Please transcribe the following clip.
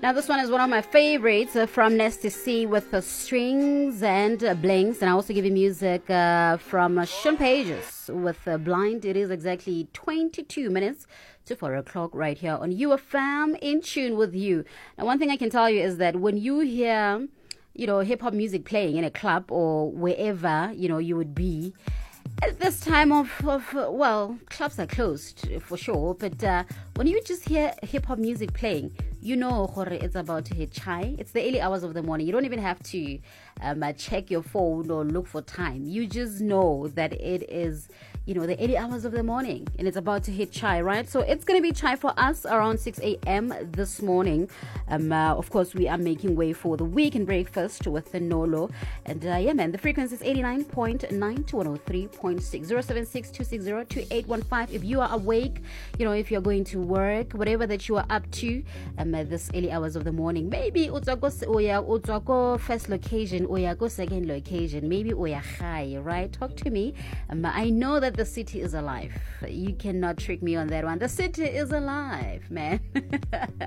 Now, this one is one of my favorites from Nasty C with the strings and blinks. And I also give you music from Sean Pages with Blind. It is exactly 22 minutes to 4 o'clock right here on UFM, in tune with you. Now, one thing I can tell you is that when you hear, hip-hop music playing in a club or wherever, you would be, at this time well, clubs are closed for sure, but when you just hear hip-hop music playing, it's about to hit chai. It's the early hours of the morning. You don't even have to check your phone or look for time. You just know that it is, the early hours of the morning and it's about to hit chai, right? So it's going to be chai for us around 6 a.m. this morning. Of course, we are making way for the weekend breakfast with the Nolo. And the frequency is 89.9 to 103.6, 076-260-2815. If you are awake, if you're going to work, whatever that you are up to, at this early hours of the morning, maybe utsako first location or go second location, maybe high, right? Talk to me. I know that the city is alive. You cannot trick me on that one. The city is alive, man.